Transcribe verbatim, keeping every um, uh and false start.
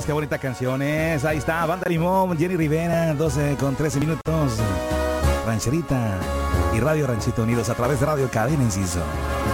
qué bonita canción es. Ahí está, Banda Limón, Jenny Rivera, doce con trece minutos. Rancherita y Radio Ranchito Unidos a través de Radio Cadena Inciso.